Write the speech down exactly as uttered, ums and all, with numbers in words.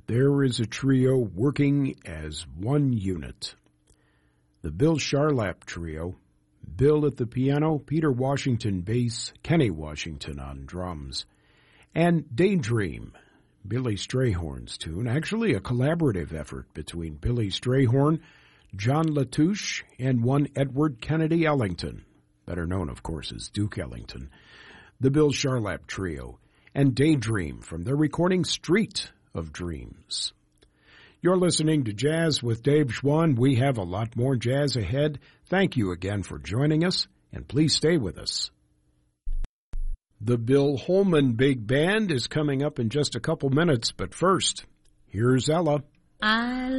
there is a trio working as one unit. The Bill Charlap Trio, Bill at the piano, Peter Washington bass, Kenny Washington on drums, and Daydream, Billy Strayhorn's tune, actually a collaborative effort between Billy Strayhorn, John Latouche, and one Edward Kennedy Ellington, better known, of course, as Duke Ellington. The Bill Charlap Trio, and Daydream from their recording Street of Dreams. You're listening to Jazz with Dave Schwann. We have a lot more jazz ahead. Thank you again for joining us, and please stay with us. The Bill Holman Big Band is coming up in just a couple minutes, but first, here's Ella. I